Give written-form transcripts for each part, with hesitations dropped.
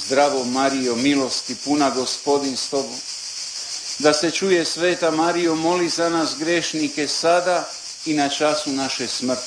Zdravo Marijo, milosti puna, Gospodin s tobom. Da se čuje Sveta Marijo, moli za nas grešnike sada i na času naše smrti.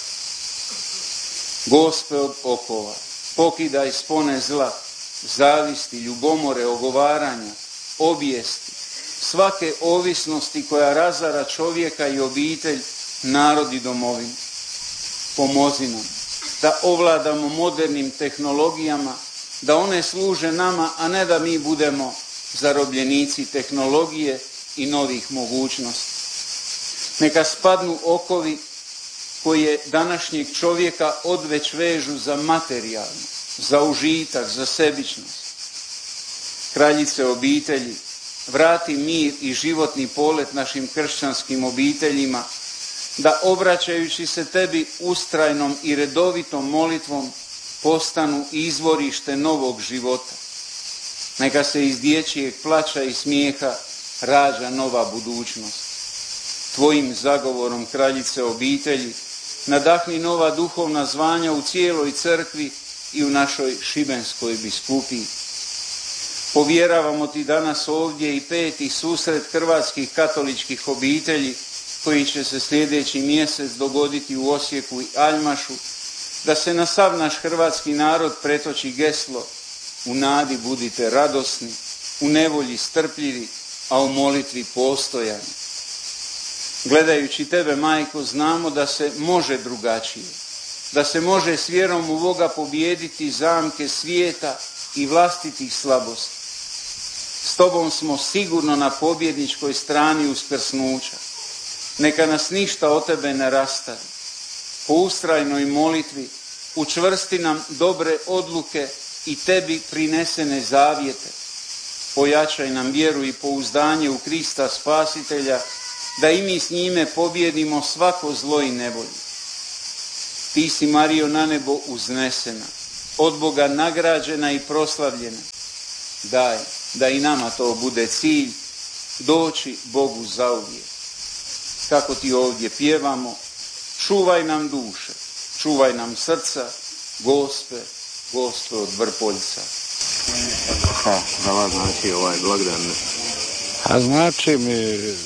Gospe od okova, pokidaj spone zla, zavisti, ljubomore, ogovaranja, obijesti, svake ovisnosti koja razara čovjeka i obitelj, narod i domovinu. Pomozi nam da ovladamo modernim tehnologijama, da one služe nama, a ne da mi budemo zarobljenici tehnologije i novih mogućnosti. Neka spadnu okovi koje današnjeg čovjeka odveć vežu za materijalno, za užitak, za sebičnost. Kraljice obitelji, vrati mir i životni polet našim kršćanskim obiteljima, da obraćajući se tebi ustrajnom i redovitom molitvom postanu izvorište novog života. Neka se iz dječjeg plača i smijeha rađa nova budućnost. Tvojim zagovorom, kraljice obitelji, nadahni nova duhovna zvanja u cijeloj crkvi i u našoj Šibenskoj biskupiji. Povjeravamo ti danas ovdje i 5. susret hrvatskih katoličkih obitelji koji će se sljedeći mjesec dogoditi u Osijeku i Aljmašu, da se na sav naš hrvatski narod pretoči geslo: u nadi budite radosni, u nevolji strpljivi, a u molitvi postojani. Gledajući tebe, Majko, znamo da se može drugačije, da se može s vjerom u Boga pobijediti zamke svijeta i vlastitih slabosti. S tobom smo sigurno na pobjedničkoj strani uskrsnuća. Neka nas ništa od tebe ne rastavi. Po ustrajnoj molitvi učvrsti nam dobre odluke i tebi prinesene zavjete. Pojačaj nam vjeru i pouzdanje u Krista Spasitelja, da i mi s njime pobjedimo svako zlo i nevolju. Ti si, Marijo, na nebo uznesena, od Boga nagrađena i proslavljena. Daj da i nama to bude cilj, doći Bogu zauvijek. Kako ti ovdje pjevamo, čuvaj nam duše, čuvaj nam srca, Gospe od Vrpoljca. Za vas znači ovaj blagdan? A znači mi